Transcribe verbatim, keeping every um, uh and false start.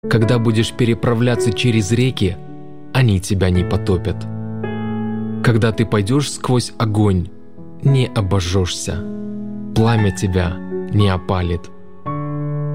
Когда будешь переправляться через реки, они тебя не потопят. Когда ты пойдешь сквозь огонь, не обожжешься, пламя тебя не опалит.